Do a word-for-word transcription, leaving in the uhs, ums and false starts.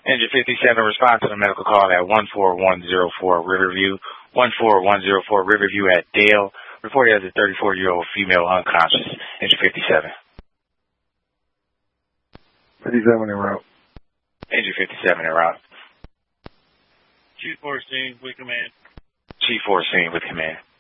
Engine fifty-seven, respond to the medical call at one four one zero four Riverview, one four one zero four Riverview at Dale. Reported as a thirty-four-year-old female unconscious. Engine fifty-seven. fifty-seven en route. Engine fifty-seven en route. Chief four scene with command. Chief four scene with command.